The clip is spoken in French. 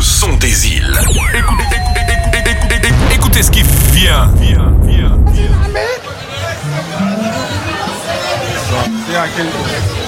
son des îles. Écoutez ce qui vient. Yeah, I can.